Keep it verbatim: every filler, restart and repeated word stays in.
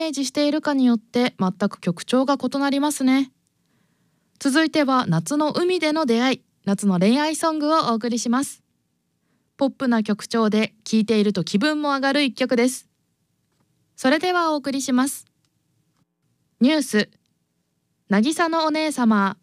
メージしているかによって全く曲調が異なりますね。続いては夏の海での出会い、夏の恋愛ソングをお送りします。ポップな曲調で聴いていると気分も上がる一曲です。それではお送りします。ニュース、渚のお姉様。